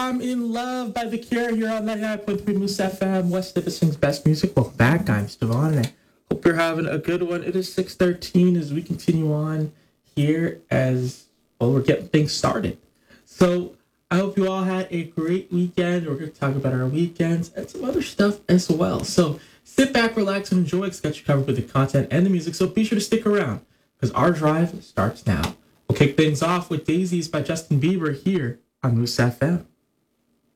I'm in Love by The Cure here on 99.3 Moose FM, West Nipissing's best music. Welcome back. I'm Stefan, and I hope you're having a good one. It is 6:13 as we continue on here as, well, we're getting things started. So I hope you all had a great weekend. We're going to talk about our weekends and some other stuff as well. So sit back, relax, and enjoy. It's got you covered with the content and the music, so be sure to stick around because our drive starts now. We'll kick things off with Daisies by Justin Bieber here on Moose FM.